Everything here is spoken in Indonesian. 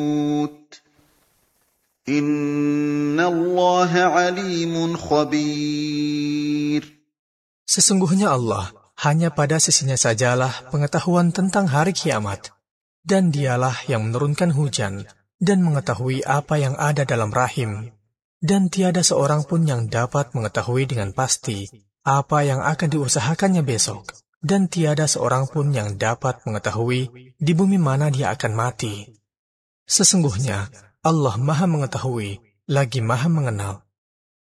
Innallaha alimun khabir. Sesungguhnya Allah hanya pada sisinya sajalah pengetahuan tentang hari kiamat, dan dialah yang menurunkan hujan dan mengetahui apa yang ada dalam rahim, dan tiada seorang pun yang dapat mengetahui dengan pasti apa yang akan diusahakannya besok, dan tiada seorang pun yang dapat mengetahui di bumi mana dia akan mati. Sesungguhnya Allah Maha Mengetahui lagi Maha Mengenal.